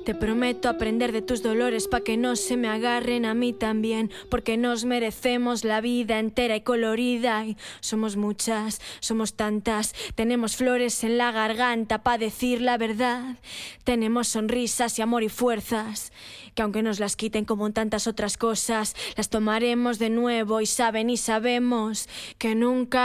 Te prometo aprender de tus dolores pa' que no se me agarren a mí también, porque nos merecemos la vida entera y colorida. Y somos muchas, somos tantas, tenemos flores en la garganta pa' decir la verdad. Tenemos sonrisas y amor y fuerzas, que aunque nos las quiten como en tantas otras cosas, las tomaremos de nuevo y saben y sabemos que nunca